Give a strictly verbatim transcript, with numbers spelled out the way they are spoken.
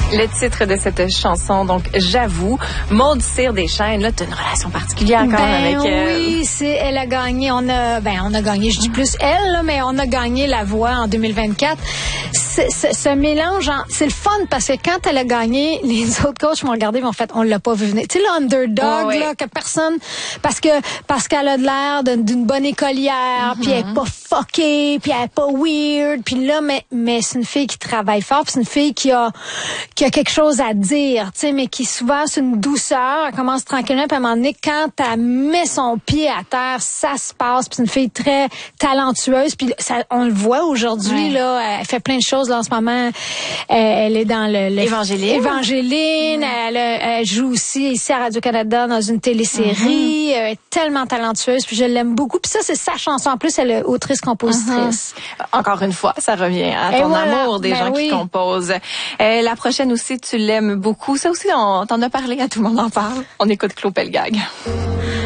Le titre de cette chanson, donc J'avoue, Maude Cyr-Deschaines, là, tu as une relation particulière quand ben, même avec elle. Oui, c'est, elle a gagné, on a, ben, on a gagné, je dis plus elle, là, mais on a gagné La Voix en deux mille vingt-quatre. C'est, c'est, ce mélange, en, c'est le fun parce que quand elle a gagné, les autres coachs m'ont regardé, mais en fait, on l'a pas vu venir. Tu sais, l'underdog, oh, oui. là, que personne, parce que, parce qu'elle a de l'air d'une, d'une bonne écolière, mm-hmm. puis elle est pas fuckée, puis elle est pas weird, puis là, mais, mais c'est une fille qui travaille fort, puis c'est une fille qui a, qui a quelque chose à dire, tu sais, mais qui souvent c'est une douceur, elle commence tranquillement, puis à un moment donné, quand elle met son pied à terre, ça se passe, puis c'est une fille très talentueuse, puis ça, on le voit aujourd'hui, ouais. là, elle fait plein de choses, là, en ce moment, elle, elle est dans le... le Évangéline. Évangéline, ouais. elle, elle joue aussi ici à Radio-Canada dans une télésérie, mm-hmm. elle est tellement talentueuse, puis je l'aime beaucoup, puis ça, c'est sa chanson, en plus, elle est autrice-compositrice. Mm-hmm. Encore une fois, ça revient à ton voilà. amour des ben gens oui. qui composent. Euh, la prochaine aussi, tu l'aimes beaucoup. Ça aussi, on t'en a parlé, à tout le monde en parle. On écoute Claude Pelgag.